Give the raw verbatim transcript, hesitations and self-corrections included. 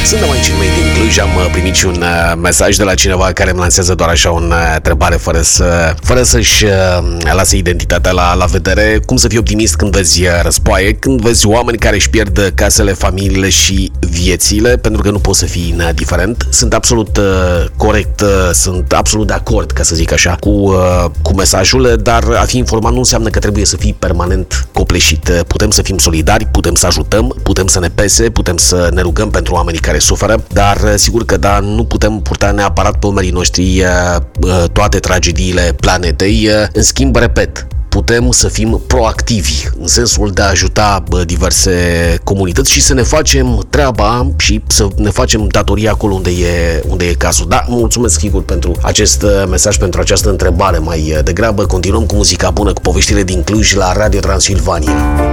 Suntem aici în mei din Cluj, am primit și un uh, mesaj de la cineva care îmi lansează doar așa o uh, întrebare fără, să, fără să-și uh, lase identitatea la, la vedere. Cum să fii optimist când vezi uh, războaie, când vezi oameni care își pierd casele, familiile și viețile, pentru că nu poți să fii indiferent. Sunt absolut uh, corect, uh, sunt absolut de acord, ca să zic așa, cu, uh, cu mesajul, dar a fi informat nu înseamnă că trebuie să fii permanent copleșit. Putem să fim solidari, putem să ajutăm, putem să ne pese, putem să ne rugăm pentru oamenii care suferă, dar sigur că da, nu putem purta neapărat pe umerii noștri toate tragediile planetei. În schimb, repet, putem să fim proactivi în sensul de a ajuta diverse comunități și să ne facem treaba și să ne facem datoria acolo unde e, unde e cazul. Da, mulțumesc, Igor, pentru acest mesaj, pentru această întrebare mai degrabă. Continuăm cu muzica bună, cu poveștile din Cluj la Radio Transilvania.